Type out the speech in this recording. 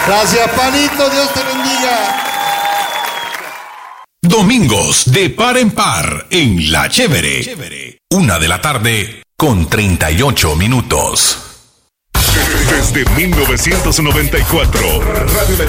Gracias, panito, Dios te bendiga. Domingos de par en par en La Chévere. 1:00 con 38 minutos. Desde 1994, Radio